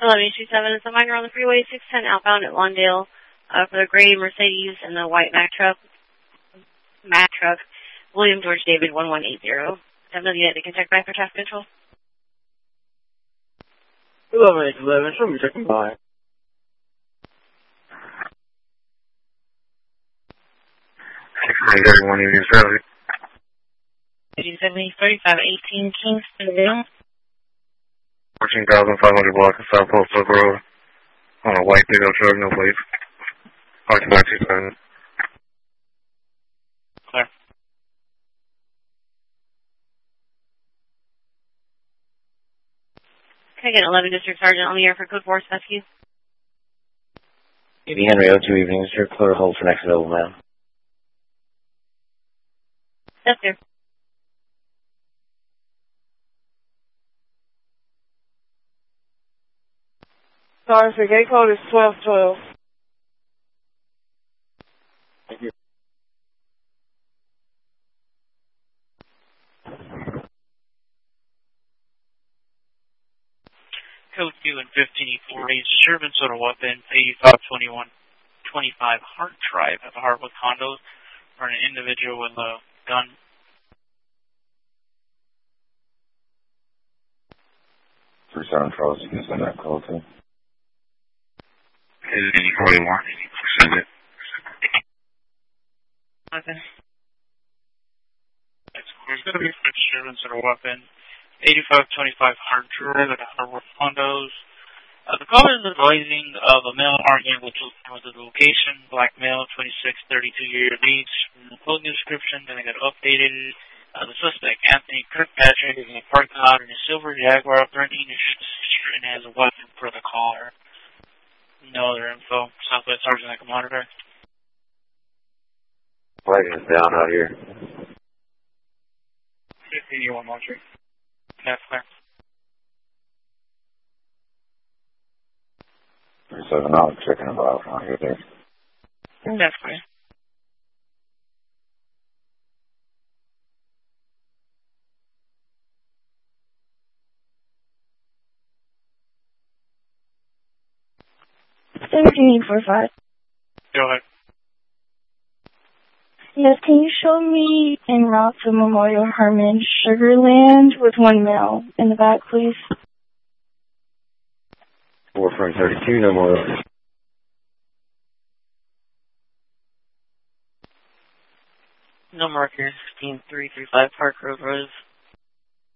1127 is a minor on the freeway, 610 outbound at Lawndale for the gray Mercedes and the white Mack truck. William George David 1180. Definitely they can check back for traffic control. 1111, show me checking by. Everyone in your service. 3518 Kingstonville. 14,500 block of South Post Oak Road. On a white pickup truck, no plates. R227. Clear. Can I get 11 District Sergeant on the air for Code 4 Rescue? Maybe Henry 02 evening, sir. Clear hold for next available man. Yes, sir. Sorry, sir, gate code is 1212. Thank you. Code 2 and 1540 is disturbance on a weapon, 852125 Hart Drive at the Hartwood condos for an individual with a gun. Three Sergeant Charles, you can send that call too. 41. Send it. Okay. There's going to be for disturbance on a weapon, 8525 Hart Drive at the Hartwood condos. The caller is advising of a male arguing with the location, black male, 26, 32-year age. The clothing description, then I got updated. The suspect, Anthony Kirkpatrick, is in a parking lot in a silver Jaguar, 13 and has a weapon for the caller. No other info. Southwest Sergeant, I can monitor. Flagging is down out here. 15, you want monitoring? That's clear. 37 out, checking about out here there. That's clear. $17.45. Go ahead. Yes, can you show me en route to Memorial Herman Sugarland with one male in the back, please? 432, no more. No marker, 16335 Park Road Rose.